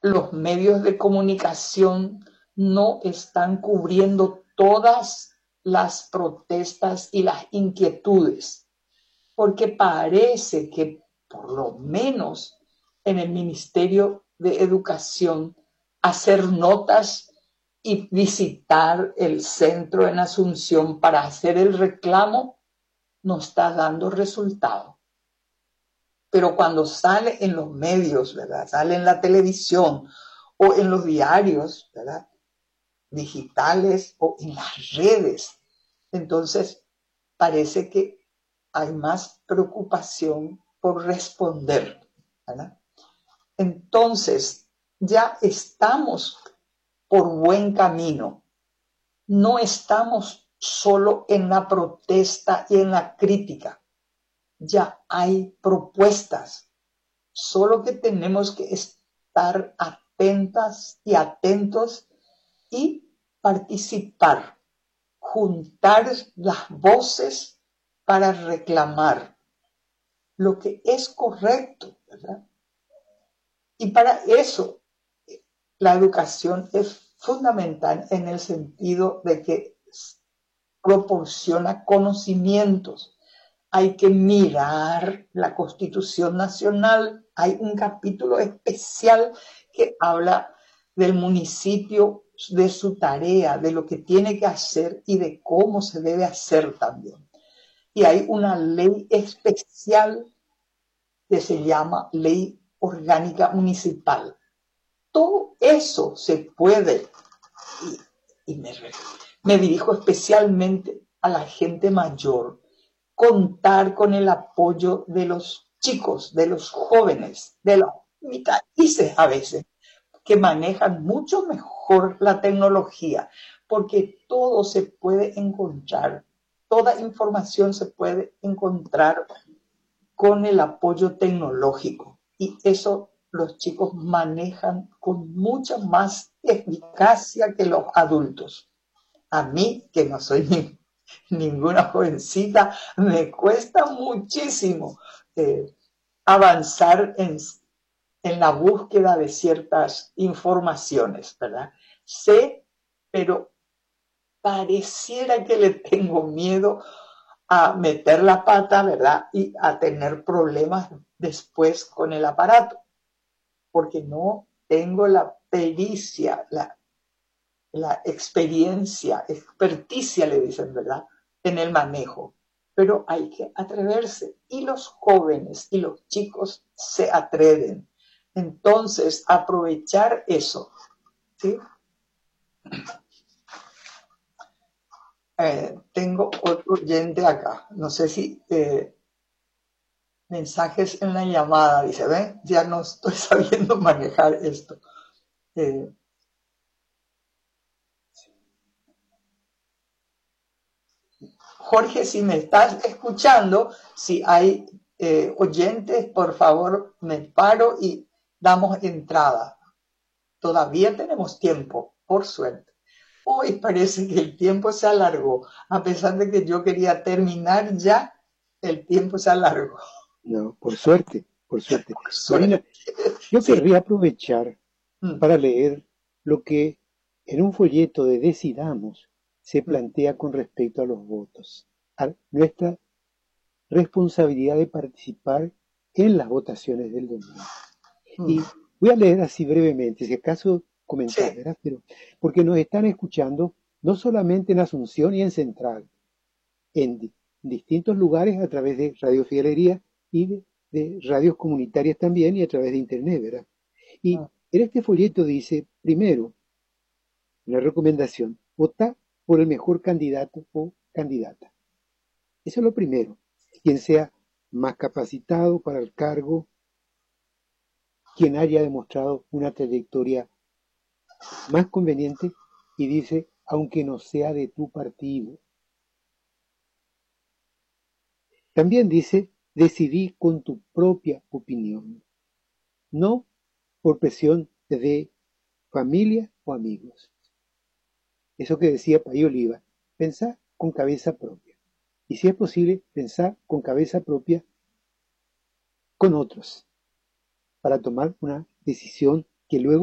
los medios de comunicación no están cubriendo todas las protestas y las inquietudes, porque parece que por lo menos en el Ministerio de Educación hacer notas y visitar el centro en Asunción para hacer el reclamo no está dando resultado. Pero cuando sale en los medios, ¿verdad? Sale en la televisión o en los diarios, ¿verdad? Digitales o en las redes, entonces parece que hay más preocupación por responder, ¿verdad? Entonces ya estamos por buen camino. No estamos solo en la protesta y en la crítica. Ya hay propuestas, solo que tenemos que estar atentas y atentos y participar, juntar las voces para reclamar lo que es correcto, ¿verdad? Y para eso la educación es fundamental en el sentido de que proporciona conocimientos. Hay que mirar la Constitución Nacional. Hay un capítulo especial que habla del municipio, de su tarea, de lo que tiene que hacer y de cómo se debe hacer también. Y hay una ley especial que se llama Ley Orgánica Municipal. Todo eso se puede, y me dirijo especialmente a la gente mayor, contar con el apoyo de los chicos, de los jóvenes, de los mitadices a veces, que manejan mucho mejor la tecnología, porque todo se puede encontrar, toda información se puede encontrar con el apoyo tecnológico, y eso los chicos manejan con mucha más eficacia que los adultos. A mí, que no soy ninguna jovencita, me cuesta muchísimo avanzar en la búsqueda de ciertas informaciones, ¿verdad? Sé, pero pareciera que le tengo miedo a meter la pata, ¿verdad? Y a tener problemas después con el aparato, porque no tengo la pericia, la experticia, le dicen, ¿verdad? En el manejo. Pero hay que atreverse. Y los jóvenes y los chicos se atreven. Entonces, aprovechar eso, ¿sí? Tengo otro oyente acá. No sé si mensajes en la llamada. Dice, ¿ven? Ya no estoy sabiendo manejar esto. Jorge, si me estás escuchando, si hay oyentes, por favor, me paro y damos entrada. Todavía tenemos tiempo, por suerte. Hoy parece que el tiempo se alargó. A pesar de que yo quería terminar ya, el tiempo se alargó. No, por suerte, por suerte. Por Marina, suerte. yo Sí. querría aprovechar para leer lo que en un folleto de Decidamos se plantea con respecto a los votos, a nuestra responsabilidad de participar en las votaciones del domingo. Y voy a leer así brevemente, si acaso comentar, Sí. ¿verdad? Pero, porque nos están escuchando no solamente en Asunción y en Central, en distintos lugares a través de Radio Fidelería y de radios comunitarias también y a través de Internet, ¿verdad? Y en este folleto dice, primero, una recomendación, vota por el mejor candidato o candidata. Eso es lo primero. Quien sea más capacitado para el cargo, quien haya demostrado una trayectoria más conveniente, y dice, aunque no sea de tu partido. También dice, decidí con tu propia opinión, no por presión de familia o amigos. Eso que decía Pay Oliva, pensar con cabeza propia. Y si es posible, pensar con cabeza propia con otros, para tomar una decisión que luego